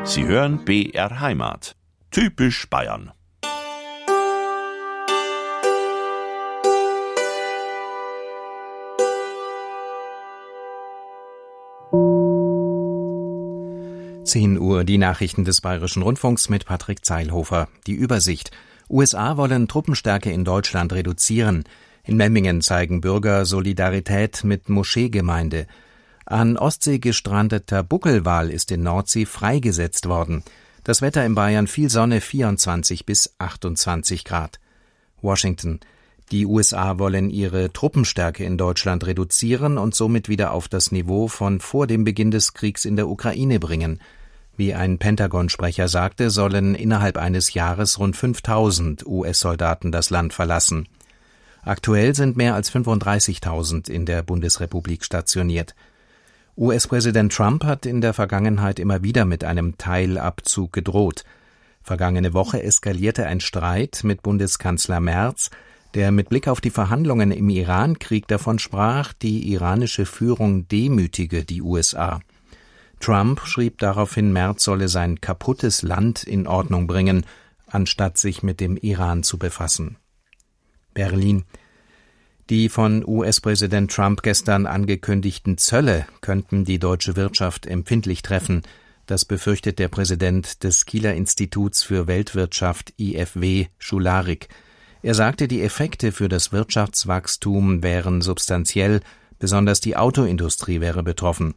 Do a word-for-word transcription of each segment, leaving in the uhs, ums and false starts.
Sie hören B R Heimat. Typisch Bayern. zehn Uhr, die Nachrichten des Bayerischen Rundfunks mit Patrick Zeilhofer. Die Übersicht. U S A wollen Truppenstärke in Deutschland reduzieren. In Memmingen zeigen Bürger Solidarität mit Moscheegemeinde. An Ostsee gestrandeter Buckelwal ist in Nordsee freigesetzt worden. Das Wetter in Bayern viel Sonne, vierundzwanzig bis achtundzwanzig Grad. Washington. Die U S A wollen ihre Truppenstärke in Deutschland reduzieren und somit wieder auf das Niveau von vor dem Beginn des Kriegs in der Ukraine bringen. Wie ein Pentagon-Sprecher sagte, sollen innerhalb eines Jahres rund fünftausend U S-Soldaten das Land verlassen. Aktuell sind mehr als fünfunddreißigtausend in der Bundesrepublik stationiert. U S-Präsident Trump hat in der Vergangenheit immer wieder mit einem Teilabzug gedroht. Vergangene Woche eskalierte ein Streit mit Bundeskanzler Merz, der mit Blick auf die Verhandlungen im Iran-Krieg davon sprach, die iranische Führung demütige die U S A. Trump schrieb daraufhin, Merz solle sein kaputtes Land in Ordnung bringen, anstatt sich mit dem Iran zu befassen. Berlin. Die von U S-Präsident Trump gestern angekündigten Zölle könnten die deutsche Wirtschaft empfindlich treffen. Das befürchtet der Präsident des Kieler Instituts für Weltwirtschaft I F W, Schularik. Er sagte, die Effekte für das Wirtschaftswachstum wären substanziell, besonders die Autoindustrie wäre betroffen.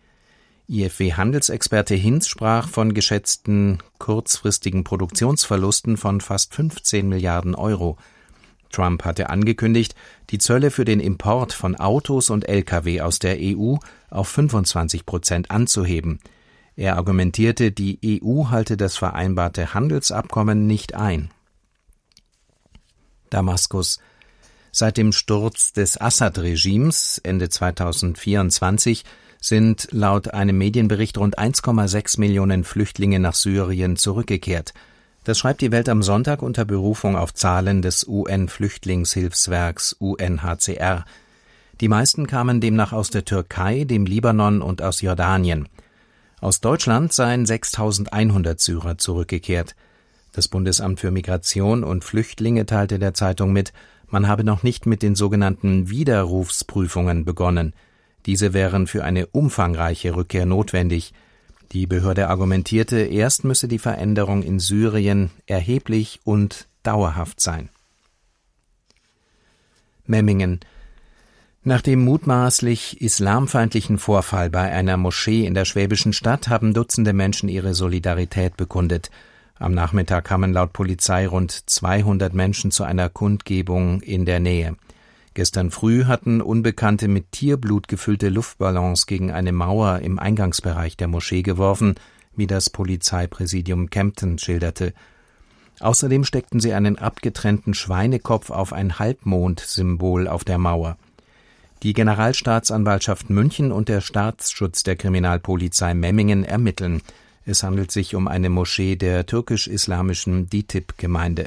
I F W-Handelsexperte Hinz sprach von geschätzten kurzfristigen Produktionsverlusten von fast fünfzehn Milliarden Euro. Trump hatte angekündigt, die Zölle für den Import von Autos und L K W aus der E U auf fünfundzwanzig Prozent anzuheben. Er argumentierte, die E U halte das vereinbarte Handelsabkommen nicht ein. Damaskus. Seit dem Sturz des Assad-Regimes Ende zweitausendvierundzwanzig sind laut einem Medienbericht rund eins Komma sechs Millionen Flüchtlinge nach Syrien zurückgekehrt. Das schreibt die Welt am Sonntag unter Berufung auf Zahlen des U N-Flüchtlingshilfswerks U N H C R. Die meisten kamen demnach aus der Türkei, dem Libanon und aus Jordanien. Aus Deutschland seien sechstausendeinhundert Syrer zurückgekehrt. Das Bundesamt für Migration und Flüchtlinge teilte der Zeitung mit, man habe noch nicht mit den sogenannten Widerrufsprüfungen begonnen. Diese wären für eine umfangreiche Rückkehr notwendig. Die Behörde argumentierte, erst müsse die Veränderung in Syrien erheblich und dauerhaft sein. Memmingen. Nach dem mutmaßlich islamfeindlichen Vorfall bei einer Moschee in der schwäbischen Stadt haben Dutzende Menschen ihre Solidarität bekundet. Am Nachmittag kamen laut Polizei rund zweihundert Menschen zu einer Kundgebung in der Nähe. Gestern früh hatten Unbekannte mit Tierblut gefüllte Luftballons gegen eine Mauer im Eingangsbereich der Moschee geworfen, wie das Polizeipräsidium Kempten schilderte. Außerdem steckten sie einen abgetrennten Schweinekopf auf ein Halbmond-Symbol auf der Mauer. Die Generalstaatsanwaltschaft München und der Staatsschutz der Kriminalpolizei Memmingen ermitteln. Es handelt sich um eine Moschee der türkisch-islamischen D I T I B-Gemeinde.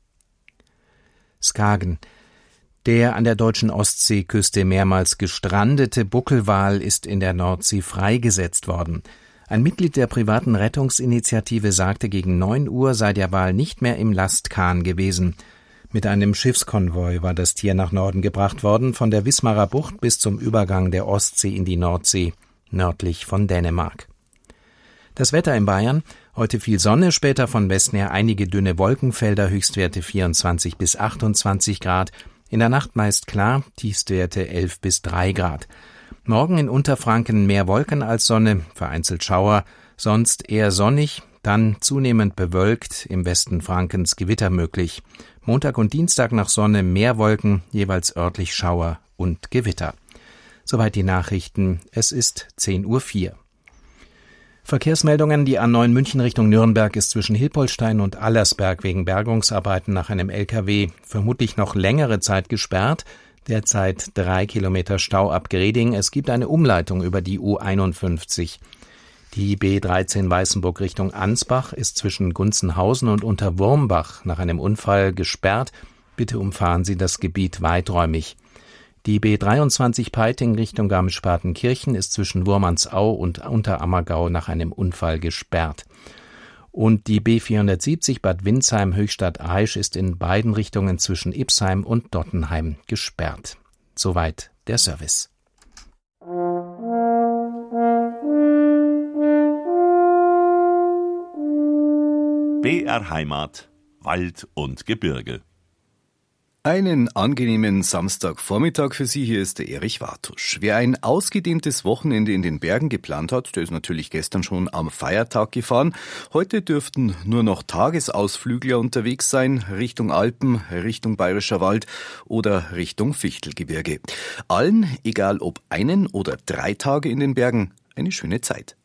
Skagen. Der an der deutschen Ostseeküste mehrmals gestrandete Buckelwal ist in der Nordsee freigesetzt worden. Ein Mitglied der privaten Rettungsinitiative sagte, gegen neun Uhr sei der Wal nicht mehr im Lastkahn gewesen. Mit einem Schiffskonvoi war das Tier nach Norden gebracht worden, von der Wismarer Bucht bis zum Übergang der Ostsee in die Nordsee, nördlich von Dänemark. Das Wetter in Bayern: heute viel Sonne, später von Westen her einige dünne Wolkenfelder, Höchstwerte vierundzwanzig bis achtundzwanzig Grad. In der Nacht meist klar, Tiefstwerte elf bis drei Grad. Morgen in Unterfranken mehr Wolken als Sonne, vereinzelt Schauer, sonst eher sonnig, dann zunehmend bewölkt, im Westen Frankens Gewitter möglich. Montag und Dienstag nach Sonne mehr Wolken, jeweils örtlich Schauer und Gewitter. Soweit die Nachrichten, es ist zehn Uhr vier. Verkehrsmeldungen: Die A neun München Richtung Nürnberg ist zwischen Hilpoltstein und Allersberg wegen Bergungsarbeiten nach einem L K W vermutlich noch längere Zeit gesperrt. Derzeit drei Kilometer Stau ab Greding. Es gibt eine Umleitung über die U einundfünfzig. Die B dreizehn Weißenburg Richtung Ansbach ist zwischen Gunzenhausen und Unterwurmbach nach einem Unfall gesperrt. Bitte umfahren Sie das Gebiet weiträumig. Die B dreiundzwanzig Peiting Richtung Garmisch-Partenkirchen ist zwischen Wurmansau und Unterammergau nach einem Unfall gesperrt. Und die B vierhundertsiebzig Bad Windsheim-Höchstadt-Aisch ist in beiden Richtungen zwischen Ipsheim und Dottenheim gesperrt. Soweit der Service. B R Heimat, Wald und Gebirge. Einen angenehmen Samstagvormittag für Sie, hier ist der Erich Wartusch. Wer ein ausgedehntes Wochenende in den Bergen geplant hat, der ist natürlich gestern schon am Feiertag gefahren. Heute dürften nur noch Tagesausflügler unterwegs sein, Richtung Alpen, Richtung Bayerischer Wald oder Richtung Fichtelgebirge. Allen, egal ob einen oder drei Tage in den Bergen, eine schöne Zeit.